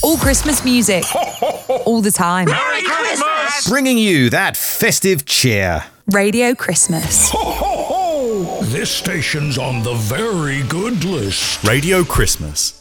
All Christmas music. All the time. Merry Christmas! Bringing you that festive cheer. Radio Christmas. Ho, ho, ho! This station's on the very good list. Radio Christmas.